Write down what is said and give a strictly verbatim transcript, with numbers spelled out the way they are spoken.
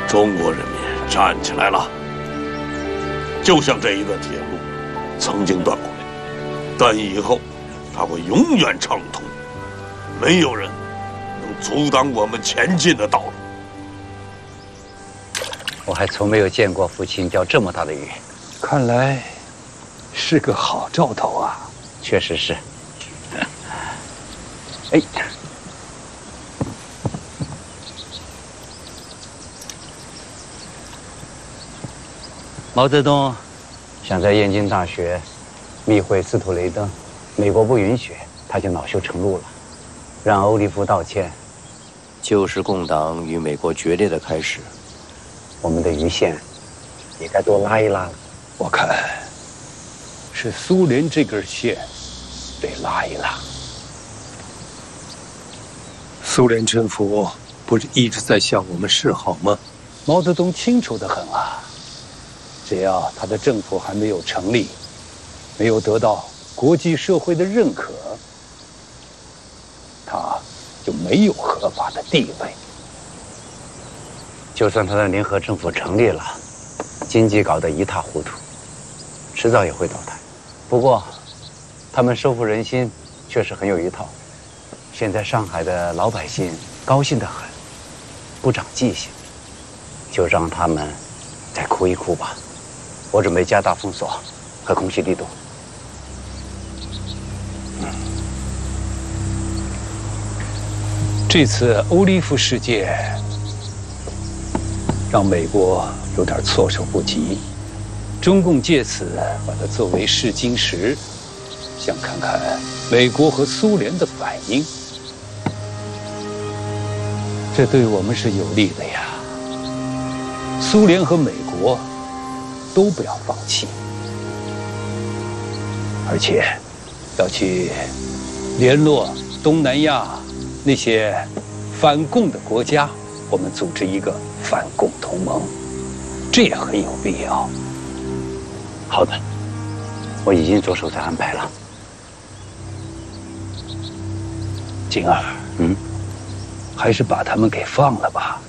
中国人民站起来了，就像这一段铁路曾经断过，但以后它会永远畅通，没有人能阻挡我们前进的道路。 我还从没有见过父亲钓这么大的鱼， 看来是个好兆头啊！ 确实是。哎。 毛泽东想在燕京大学密会斯图雷登，美国不允许，他就恼羞成怒了，让欧利弗道歉， 就是共党与美国决裂的开始。 我们的鱼线也该多拉一拉了。 我看是苏联这根线得拉一拉。苏联政府不是一直在向我们示好吗？毛泽东清楚得很啊。 只要他的政府还没有成立，没有得到国际社会的认可，他就没有合法的地位。 就算他的联合政府成立了，经济搞得一塌糊涂，迟早也会倒台。不过，他们收复人心确实很有一套。现在上海的老百姓高兴得很，不长记性，就让他们再哭一哭吧。 我准备加大封锁和空袭力度。 嗯，这次欧利弗事件让美国有点措手不及，中共借此把它作为试金石，想看看美国和苏联的反应。这对我们是有利的呀。苏联和美国。 都不要放弃，而且要去联络东南亚那些反共的国家，我们组织一个反共同盟，这也很有必要。 好的，我已经着手在安排了。 景儿， 嗯， 还是把他们给放了吧。